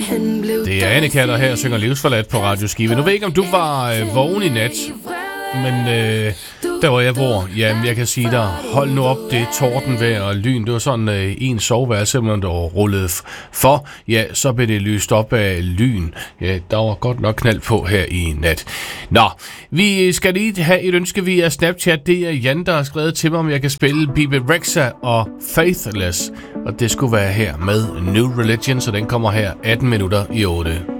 Det er Annika, der her synger Livsforladt på Radio Skive. Nu ved jeg ikke, om du var vågen i nat, men der hvor jeg bor, jamen jeg kan sige dig, hold nu op, det er tordenvejr og lyn. Det var sådan en soveværelse, simpelthen der rullede for. Ja, så blev det lyst op af lyn. Ja, der var godt nok knald på her i nat. Nå, vi skal lige have et ønske via Snapchat. Det er Jan, der har skrevet til mig, om jeg kan spille Bebe Rexha og Faithless. Og det skulle være her med New Religion, så den kommer her 18 minutter i 8.